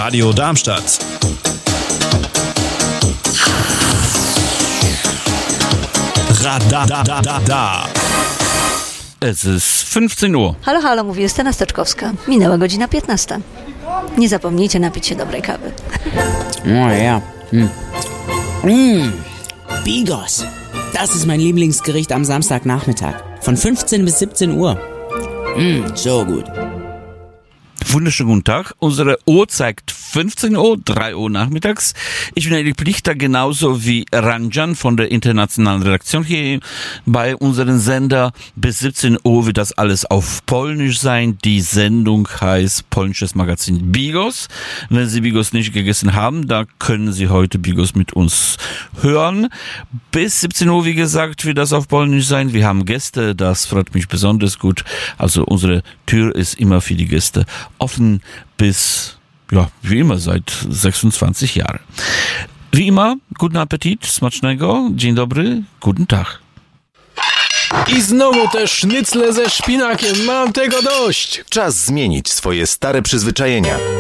Radio Darmstadt. Radada. Es ist 15 Uhr. Halo, halo, mówi Justyna Stoczkowska. Minęła godzina 15. Nie zapomnijcie napić się dobrej kawy. Oh ja. Bigos. Das ist mein Lieblingsgericht am Samstagnachmittag. Von 15 bis 17 Uhr. So gut. Wunderschönen guten Tag. Unsere Uhr zeigt 15 Uhr, 3 Uhr nachmittags. Ich bin Erik Plichter, genauso wie Ranjan von der internationalen Redaktion hier bei unserem Sender. Bis 17 Uhr wird das alles auf Polnisch sein. Die Sendung heißt Polnisches Magazin Bigos. Wenn Sie Bigos nicht gegessen haben, da können Sie heute Bigos mit uns hören. Bis 17 Uhr, wie gesagt, wird das auf Polnisch sein. Wir haben Gäste, das freut mich besonders gut. Also unsere Tür ist immer für die Gäste offen bis, ja, wie immer, seit 26 Jahren. Wie immer, guten Appetit, smacznego, dzień dobry, guten Tag. I znowu te sznycle ze szpinakiem, mam tego dość! Czas zmienić swoje stare przyzwyczajenia.